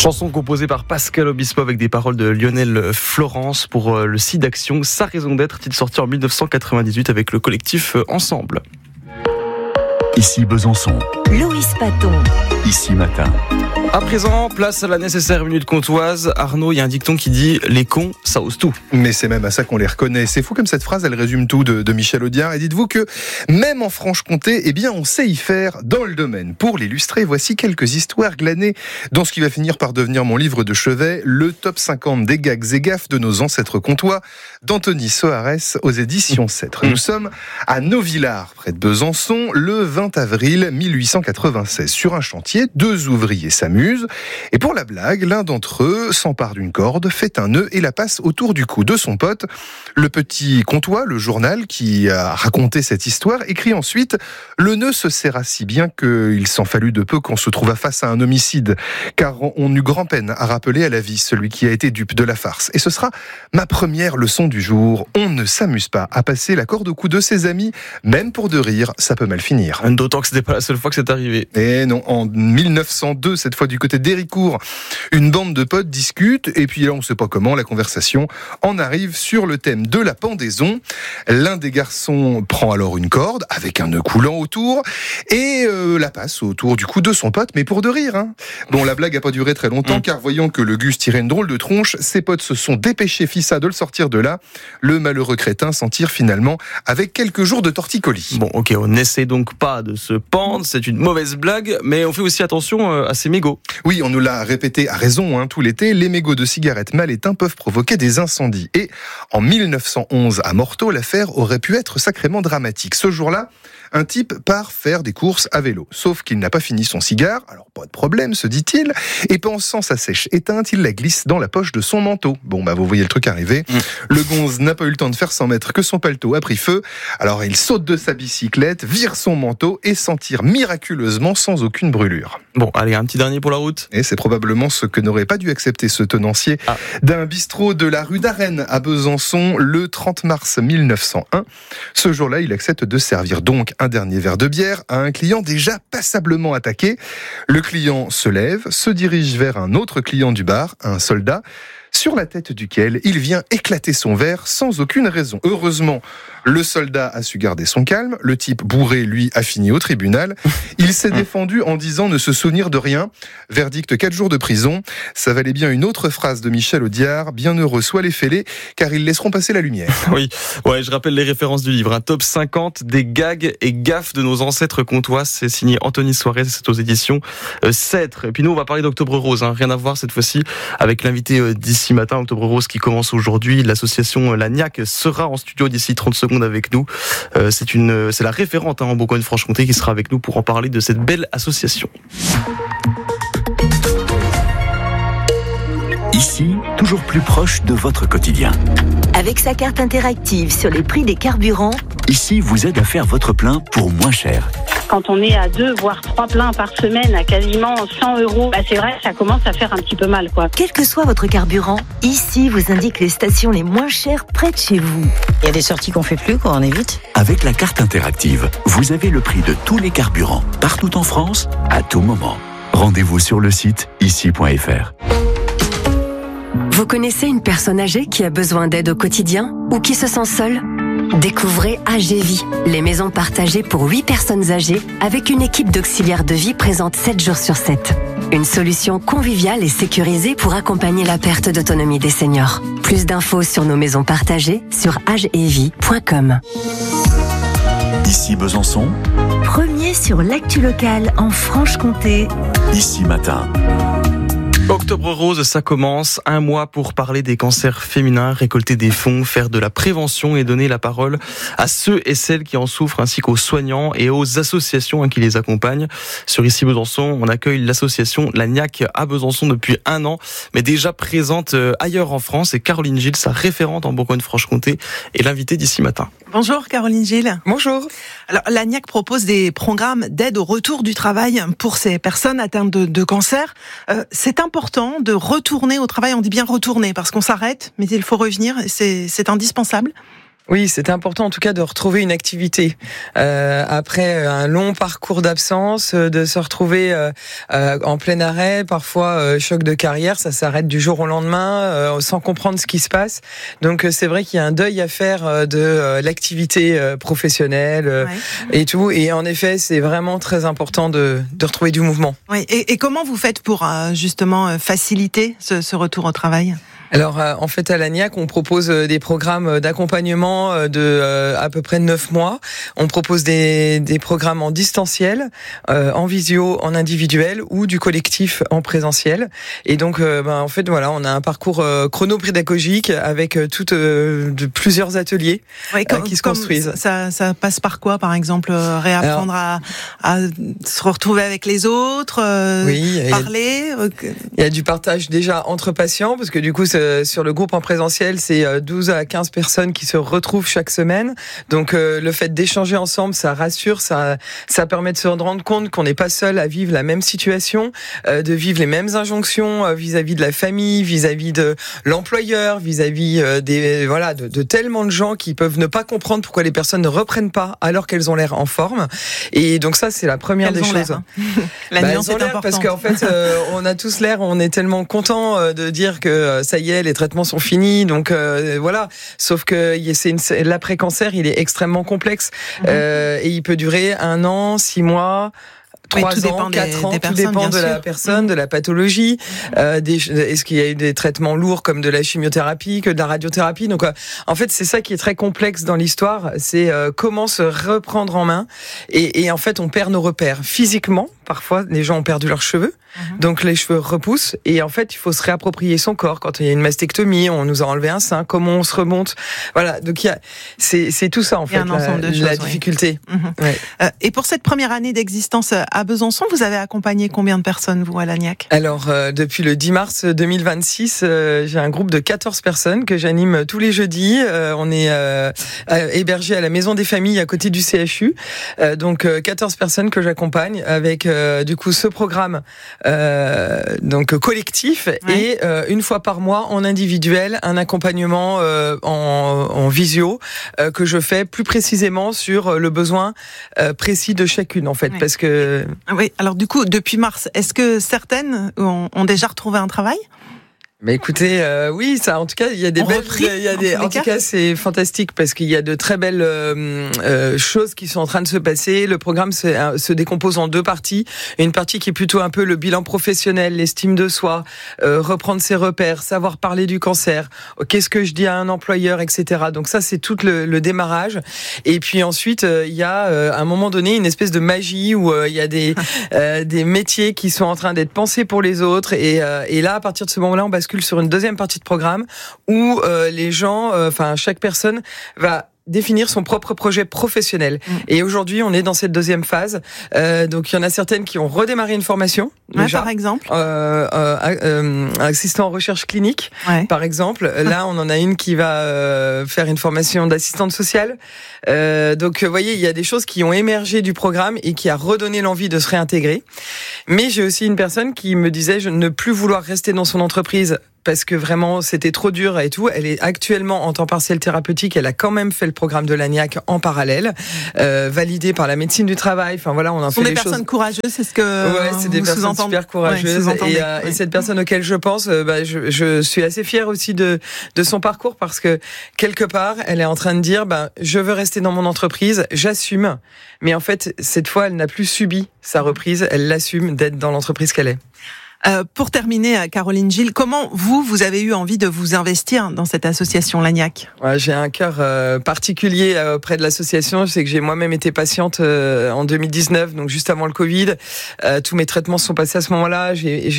Chanson composée par Pascal Obispo avec des paroles de Lionel Florence pour le site d'action Sa raison d'être, titre sorti en 1998 avec le collectif Ensemble. Ici Besançon. Loïs Paton. Ici Matin. À présent, place à la nécessaire minute comtoise. Arnaud, il y a un dicton qui dit « Les cons, ça ose tout ». Mais c'est même à ça qu'on les reconnaît. C'est fou comme cette phrase, elle résume tout de Michel Audiard. Et dites-vous que même en Franche-Comté, eh bien, on sait y faire dans le domaine. Pour l'illustrer, voici quelques histoires glanées dans ce qui va finir par devenir mon livre de chevet, le top 50 des gags et gaffes de nos ancêtres comtois, d'Anthony Soares aux éditions Cêtre. Nous sommes à Novillars, près de Besançon, le 20 avril 1896. Sur un chantier, deux ouvriers s'amusent. Et pour la blague, l'un d'entre eux s'empare d'une corde, fait un nœud et la passe autour du cou de son pote. Le petit comtois, le journal qui a raconté cette histoire, écrit ensuite « Le nœud se serra si bien qu'il s'en fallut de peu qu'on se trouva face à un homicide, car on eut grand-peine à rappeler à la vie celui qui a été dupe de la farce. Et ce sera ma première leçon du jour. On ne s'amuse pas à passer la corde au cou de ses amis, même pour de rire, ça peut mal finir. » D'autant que c'était pas la seule fois que c'est arrivé. Et non, en 1902, cette fois du côté d'Héricourt, une bande de potes discute, et puis là, on ne sait pas comment, la conversation en arrive sur le thème de la pendaison. L'un des garçons prend alors une corde, avec un nœud coulant autour, et la passe autour du cou de son pote, mais pour de rire. Hein. Bon, la blague n'a pas duré très longtemps, car voyant que le Gus tirait une drôle de tronche, ses potes se sont dépêchés fissa de le sortir de là. Le malheureux crétin s'en tire finalement avec quelques jours de torticolis. Bon, ok, on n'essaie donc pas de se pendre, c'est une mauvaise blague, mais on fait aussi attention à ces mégots. Oui, on nous l'a répété à raison tout l'été, les mégots de cigarettes mal éteints peuvent provoquer des incendies. Et en 1911, à Morteau, l'affaire aurait pu être sacrément dramatique. Ce jour-là, un type part faire des courses à vélo. Sauf qu'il n'a pas fini son cigare, alors pas de problème, se dit-il, et pensant sa sèche éteinte, il la glisse dans la poche de son manteau. Bon, vous voyez le truc arriver. Le gonze n'a pas eu le temps de faire 100 mètres que son paletot a pris feu. Alors il saute de sa bicyclette, vire son manteau et s'en tire miraculeusement sans aucune brûlure. Bon, allez, un petit dernier pour la route. Et c'est probablement ce que n'aurait pas dû accepter ce tenancier d'un bistrot de la rue d'Arène à Besançon le 30 mars 1901. Ce jour-là, il accepte de servir donc un dernier verre de bière à un client déjà passablement attaqué. Le client se lève, se dirige vers un autre client du bar, un soldat, sur la tête duquel il vient éclater son verre sans aucune raison. Heureusement, le soldat a su garder son calme, le type bourré, lui, a fini au tribunal. Il s'est défendu en disant ne se souvenir de rien. Verdict 4 jours de prison. Ça valait bien une autre phrase de Michel Audiard, bienheureux soient les fêlés, car ils laisseront passer la lumière. Oui, ouais, je rappelle les références du livre, un top 50 des gags et gaffes de nos ancêtres comtois, c'est signé Anthony Soares, c'est aux éditions Cêtre. Et puis nous, on va parler d'Octobre Rose, rien à voir cette fois-ci avec l'invité d'ici matin, Octobre Rose qui commence aujourd'hui. L'association Lagnac sera en studio d'ici 30 secondes avec nous. C'est la référente en Bourgogne-Franche-Comté qui sera avec nous pour en parler de cette belle association. Ici, toujours plus proche de votre quotidien. Avec sa carte interactive sur les prix des carburants, Ici vous aide à faire votre plein pour moins cher. Quand on est à 2 voire 3 pleins par semaine à quasiment 100 €, c'est vrai que ça commence à faire un petit peu mal, quoi. quel que soit votre carburant, ici vous indique les stations les moins chères près de chez vous. Il y a des sorties qu'on fait plus quand on est vite. Avec la carte interactive, vous avez le prix de tous les carburants, partout en France, à tout moment. Rendez-vous sur le site ici.fr. Vous connaissez une personne âgée qui a besoin d'aide au quotidien ou qui se sent seule ? Découvrez AGVie, les maisons partagées pour 8 personnes âgées avec une équipe d'auxiliaires de vie présente 7 jours sur 7. Une solution conviviale et sécurisée pour accompagner la perte d'autonomie des seniors. Plus d'infos sur nos maisons partagées sur agevie.com. Ici Besançon, Premier sur l'actu locale en Franche-Comté. Ici Matin. Octobre Rose, ça commence. Un mois pour parler des cancers féminins, récolter des fonds, faire de la prévention et donner la parole à ceux et celles qui en souffrent, ainsi qu'aux soignants et aux associations qui les accompagnent. Sur Ici Besançon, on accueille l'association Lagnac à Besançon depuis 1 an, mais déjà présente ailleurs en France. Et Caroline Gilles, sa référente en Bourgogne-Franche-Comté, est l'invitée d'ici matin. Bonjour Caroline Gilles. Bonjour. Alors Lagnac propose des programmes d'aide au retour du travail pour ces personnes atteintes de cancer. C'est important de retourner au travail, on dit bien retourner parce qu'on s'arrête, mais il faut revenir, c'est indispensable. Oui, c'est important en tout cas de retrouver une activité après un long parcours d'absence, de se retrouver en plein arrêt, parfois choc de carrière, ça s'arrête du jour au lendemain sans comprendre ce qui se passe. Donc c'est vrai qu'il y a un deuil à faire de l'activité professionnelle et tout. Et en effet, c'est vraiment très important de retrouver du mouvement. Oui. Et comment vous faites pour justement faciliter ce retour au travail ? Alors, en fait, à l'ANIAC, on propose des programmes d'accompagnement de à peu près 9 mois. On propose des programmes en distanciel, en visio, en individuel ou du collectif en présentiel. Et donc, en fait, voilà, on a un parcours chronopédagogique avec plusieurs ateliers qui se construisent. Ça passe par quoi, par exemple, réapprendre à se retrouver avec les autres, parler. Il y a du partage déjà entre patients, parce que du coup, sur le groupe en présentiel, c'est 12 à 15 personnes qui se retrouvent chaque semaine. Donc le fait d'échanger ensemble, ça rassure, ça permet de se rendre compte qu'on n'est pas seul à vivre la même situation, de vivre les mêmes injonctions vis-à-vis de la famille, vis-à-vis de l'employeur, vis-à-vis de tellement de gens qui peuvent ne pas comprendre pourquoi les personnes ne reprennent pas alors qu'elles ont l'air en forme. Et donc ça, c'est la première des choses. La nuance est importante. Parce qu'en fait, on a tous l'air, on est tellement content de dire que ça y est, les traitements sont finis, donc voilà. Sauf que l'après-cancer, il est extrêmement complexe et il peut durer 1 an, 6 mois. 3 ans, 4 ans, tout dépend de la personne, de la pathologie. Est-ce qu'il y a eu des traitements lourds comme de la chimiothérapie, que de la radiothérapie? Donc, en fait, c'est ça qui est très complexe dans l'histoire. C'est comment se reprendre en main. Et en fait, on perd nos repères physiquement. Parfois, les gens ont perdu leurs cheveux, donc les cheveux repoussent. Et en fait, il faut se réapproprier son corps. Quand il y a une mastectomie, on nous a enlevé un sein. Comment on se remonte? Voilà. Donc c'est tout ça en fait, la difficulté. Ouais. Et pour cette première année d'existence à Besançon, vous avez accompagné combien de personnes, vous, à l'ANIAC? Alors, depuis le 10 mars 2026, j'ai un groupe de 14 personnes que j'anime tous les jeudis. On est hébergés à la Maison des Familles à côté du CHU. Donc, 14 personnes que j'accompagne avec du coup ce programme donc collectif et une fois par mois en individuel un accompagnement en visio que je fais plus précisément sur le besoin précis de chacune en fait parce que oui, alors du coup depuis mars, est-ce que certaines ont déjà retrouvé un travail? Mais écoutez, oui, ça, en tout cas, il y a des belles, en tout cas, c'est fantastique parce qu'il y a de très belles choses qui sont en train de se passer. Le programme se décompose en 2 parties. Une partie qui est plutôt un peu le bilan professionnel, l'estime de soi, reprendre ses repères, savoir parler du cancer. Qu'est-ce que je dis à un employeur, etc. Donc ça, c'est tout le démarrage. Et puis ensuite, il y a à un moment donné une espèce de magie où il y a des métiers qui sont en train d'être pensés pour les autres. Et là, à partir de ce moment-là, on bascule sur une deuxième partie de programme où les gens, chaque personne va définir son propre projet professionnel. Et aujourd'hui, on est dans cette deuxième phase. Donc, il y en a certaines qui ont redémarré une formation. Déjà, par exemple assistant en recherche clinique, par exemple. Là, on en a une qui va faire une formation d'assistante sociale. Donc, vous voyez, il y a des choses qui ont émergé du programme et qui a redonné l'envie de se réintégrer. Mais j'ai aussi une personne qui me disait ne plus vouloir rester dans son entreprise parce que vraiment c'était trop dur et tout. Elle est actuellement en temps partiel thérapeutique. Elle a quand même fait le programme de l'ANIAC en parallèle, validé par la médecine du travail. Enfin voilà, on a fait des choses. Ce sont des personnes courageuses, c'est ce que c'est des personnes super courageuses. Et cette personne auquel je pense, je suis assez fière aussi de son parcours parce que quelque part, elle est en train de dire, je veux rester dans mon entreprise, j'assume. Mais en fait, cette fois, elle n'a plus subi sa reprise. Elle l'assume d'être dans l'entreprise qu'elle est. Pour terminer, Caroline Gilles, comment vous avez eu envie de vous investir dans cette association l'ANIAC? J'ai un cœur particulier auprès de l'association. Je sais que j'ai moi-même été patiente en 2019, donc juste avant le Covid. Tous mes traitements se sont passés à ce moment-là.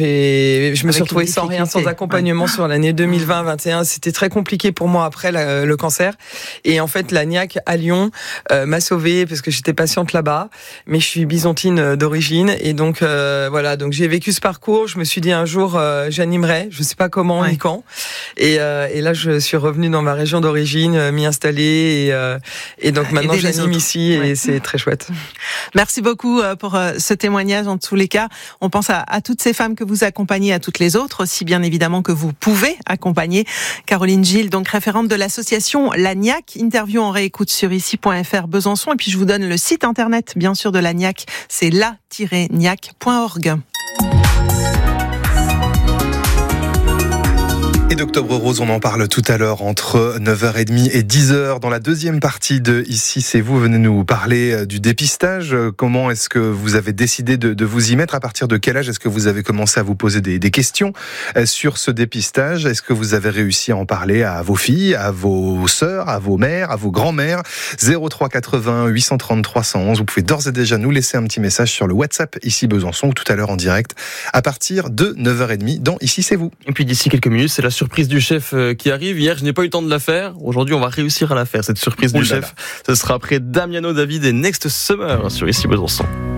Je me suis retrouvée sans rien, sans accompagnement sur l'année 2020-21. C'était très compliqué pour moi après le cancer. Et en fait, l'ANIAC à Lyon m'a sauvée parce que j'étais patiente là-bas. Mais je suis byzantine d'origine et donc voilà. Donc j'ai vécu ce parcours. je me suis dit un jour, j'animerai. Je sais pas comment ni quand. Et là, je suis revenue dans ma région d'origine, m'y installer. Et donc maintenant, j'anime ici et c'est très chouette. Merci beaucoup pour ce témoignage. En tous les cas, on pense à toutes ces femmes que vous accompagnez, à toutes les autres aussi, bien évidemment, que vous pouvez accompagner. Caroline Gilles, donc référente de l'association l'ANIAC. Interview en réécoute sur ici.fr Besançon. Et puis, je vous donne le site internet, bien sûr, de l'ANIAC. C'est la-niac.org. Et d'Octobre Rose, on en parle tout à l'heure entre 9h30 et 10h. Dans la deuxième partie de Ici, c'est vous, venez nous parler du dépistage. Comment est-ce que vous avez décidé de vous y mettre? À partir de quel âge est-ce que vous avez commencé à vous poser des questions sur ce dépistage? Est-ce que vous avez réussi à en parler à vos filles, à vos sœurs, à vos mères, à vos grands-mères? 03 80 830 311. Vous pouvez d'ores et déjà nous laisser un petit message sur le WhatsApp Ici Besançon ou tout à l'heure en direct à partir de 9h30 dans Ici, c'est vous. Et puis d'ici quelques minutes, c'est la surprise du chef qui arrive. Hier, je n'ai pas eu le temps de la faire. Aujourd'hui, on va réussir à la faire, cette surprise du chef. Ce sera après Damiano David et Next Summer sur Ici Besançon.